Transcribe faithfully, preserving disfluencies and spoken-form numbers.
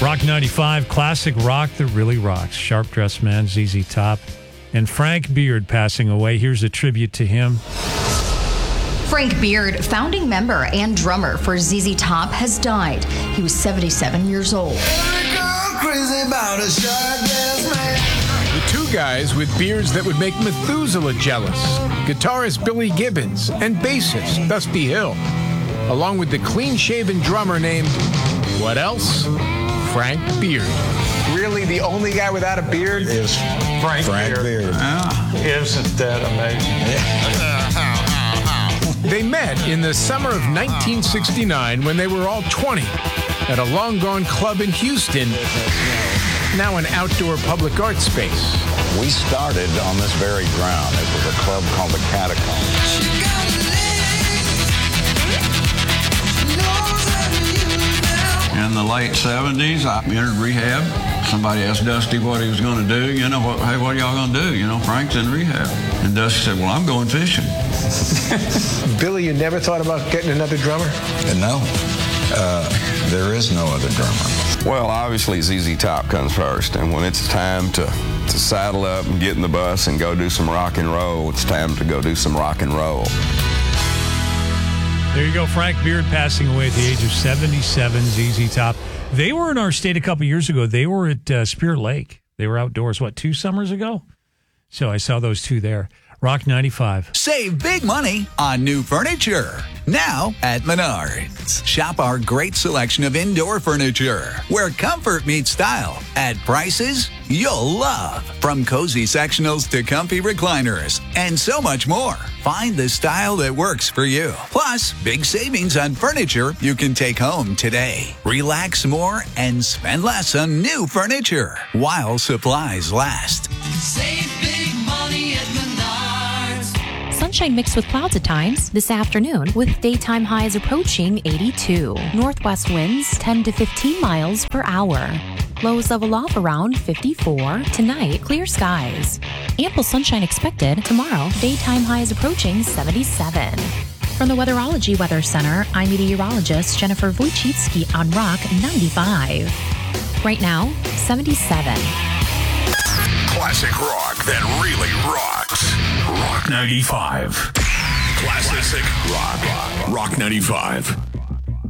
Rock ninety-five, classic rock that really rocks. Sharp Dressed Man, Z Z Top, and Frank Beard passing away. Here's a tribute to him. Frank Beard, founding member and drummer for Z Z Top, has died. He was seventy-seven years old. The two guys with beards that would make Methuselah jealous. Guitarist Billy Gibbons and bassist Dusty Hill. Along with the clean-shaven drummer named, what else? Frank Beard. Really, the only guy without a beard is Frank, Frank Beard. Beard. Oh. Isn't that amazing? They met in the summer of nineteen sixty-nine when they were all twenty at a long-gone club in Houston, now an outdoor public art space. We started on this very ground. It was a club called the Catacombs. In the late seventies, I entered rehab. Somebody asked Dusty what he was going to do. You know, what, hey, what are y'all going to do? You know, Frank's in rehab. And Dusty said, well, I'm going fishing. Billy, you never thought about getting another drummer? And no, uh, there is no other drummer. Well, obviously Z Z Top comes first, and when it's time to, to saddle up and get in the bus and go do some rock and roll, it's time to go do some rock and roll. There you go, Frank Beard passing away at the age of seventy-seven, Z Z Top. They were in our state a couple years ago. They were at uh, Spirit Lake. They were outdoors, what, two summers ago? So I saw those two there. Rock ninety-five. Save big money on new furniture. Now at Menards. Shop our great selection of indoor furniture, where comfort meets style at prices you'll love. From cozy sectionals to comfy recliners and so much more. Find the style that works for you. Plus, big savings on furniture you can take home today. Relax more and spend less on new furniture while supplies last. Save big money at Menards. Sunshine mixed with clouds at times this afternoon, with daytime highs approaching eighty-two. Northwest winds ten to fifteen miles per hour. Lows level off around fifty-four. Tonight, clear skies. Ample sunshine expected. Tomorrow, daytime highs approaching seventy-seven. From the Weatherology Weather Center, I'm meteorologist Jennifer Wojcicki on Rock ninety-five. Right now, seventy-seven. Classic rock that really rocks. Rock ninety-five. Classic rock. Rock ninety-five.